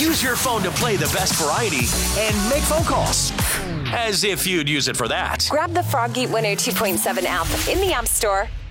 Use your phone to play the best variety and make phone calls. As if you'd use it for that. Grab the Froggy 102.7 app in the App Store